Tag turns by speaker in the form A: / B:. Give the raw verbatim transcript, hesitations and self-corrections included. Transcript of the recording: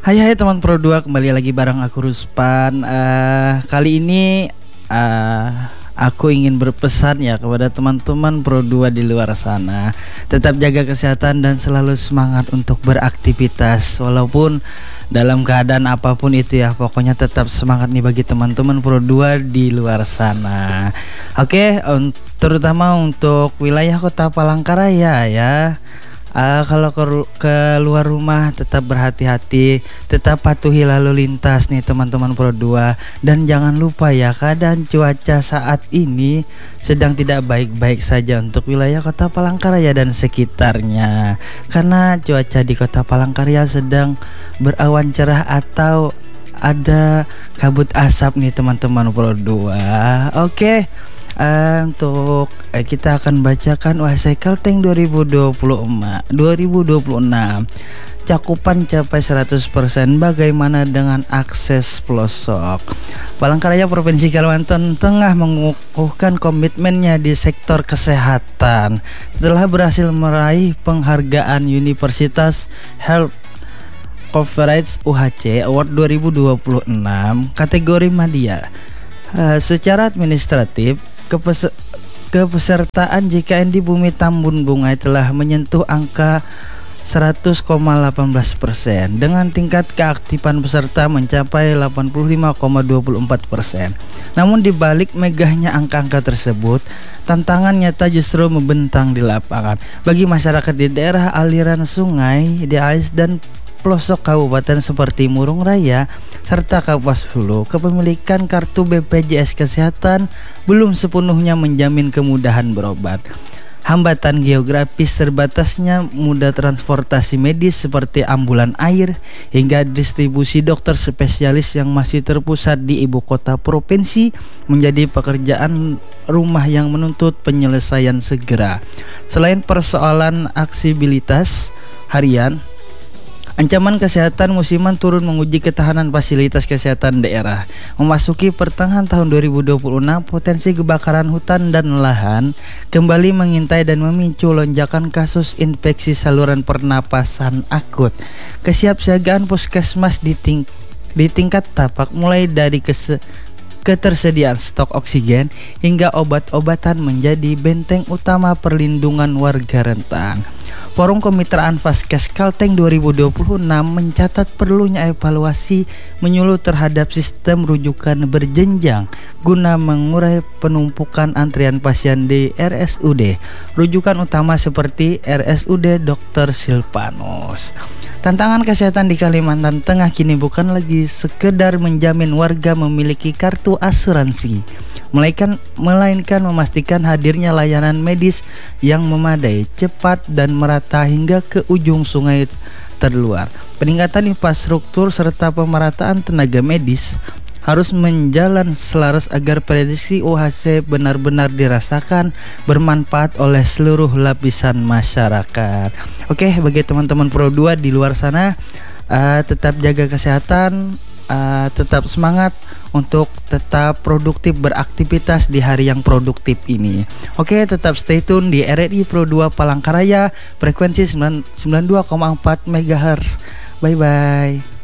A: Hai hai teman Pro dua, kembali lagi bareng aku Ruspan. uh, Kali ini uh, aku ingin berpesan ya kepada teman-teman Pro dua di luar sana. Tetap jaga kesehatan dan selalu semangat untuk beraktivitas walaupun dalam keadaan apapun itu ya. Pokoknya tetap semangat nih bagi teman-teman Pro dua di luar sana. Oke, un- terutama untuk wilayah Kota Palangkaraya ya. Uh, kalau ke keluar rumah tetap berhati-hati, tetap patuhi lalu lintas nih teman-teman Pro dua. Dan jangan lupa ya, keadaan cuaca saat ini sedang tidak baik-baik saja untuk wilayah Kota Palangkaraya dan sekitarnya. Karena cuaca di Kota Palangkaraya sedang berawan cerah atau ada kabut asap nih teman-teman Pro dua. Oke. Uh, untuk uh, kita akan bacakan U H C Kalteng dua ribu dua puluh enam. Cakupan capai seratus persen. Bagaimana dengan akses pelosok? Palangkaraya Provinsi Kalimantan Tengah mengukuhkan komitmennya di sektor kesehatan setelah berhasil meraih penghargaan Universitas Health Coverage U H C Award dua ribu dua puluh enam kategori Madya. Uh, secara administratif, Kepes- kepesertaan J K N di Bumi Tambun Bungai telah menyentuh angka seratus koma satu delapan persen dengan tingkat keaktifan peserta mencapai delapan puluh lima koma dua empat persen. Namun di balik megahnya angka-angka tersebut, tantangan nyata justru membentang di lapangan. Bagi masyarakat di daerah aliran sungai, di ais dan pelosok kabupaten seperti Murung Raya serta Kapuas Hulu, kepemilikan kartu B P J S Kesehatan belum sepenuhnya menjamin kemudahan berobat. Hambatan geografis, terbatasnya moda transportasi medis seperti ambulan air hingga distribusi dokter spesialis yang masih terpusat di ibu kota provinsi menjadi pekerjaan rumah yang menuntut penyelesaian segera. Selain persoalan aksibilitas harian, ancaman kesehatan musiman turun menguji ketahanan fasilitas kesehatan daerah. Memasuki pertengahan tahun dua ribu dua puluh enam, potensi kebakaran hutan dan lahan kembali mengintai dan memicu lonjakan kasus infeksi saluran pernapasan akut. Kesiapsiagaan puskesmas di, ting- di tingkat tapak mulai dari kese- ketersediaan stok oksigen hingga obat-obatan menjadi benteng utama perlindungan warga rentan. Forum Kemitraan Vaskes Kalteng dua ribu dua puluh enam mencatat perlunya evaluasi menyeluruh terhadap sistem rujukan berjenjang guna mengurai penumpukan antrian pasien di R S U D. Rujukan utama seperti R S U D Dokter Silvanus. Tantangan kesehatan di Kalimantan Tengah kini bukan lagi sekedar menjamin warga memiliki kartu asuransi, melainkan, melainkan memastikan hadirnya layanan medis yang memadai, cepat dan merata hingga ke ujung sungai terluar. Peningkatan infrastruktur serta pemerataan tenaga medis harus menjalan selaras agar prediksi U H C benar-benar dirasakan bermanfaat oleh seluruh lapisan masyarakat. Oke, bagi teman-teman Pro dua di luar sana, uh, tetap jaga kesehatan, uh, tetap semangat untuk tetap produktif beraktivitas di hari yang produktif ini. Oke, tetap stay tune di R R I Pro dua Palangkaraya, frekuensi sembilan puluh dua koma empat megahertz. Bye bye.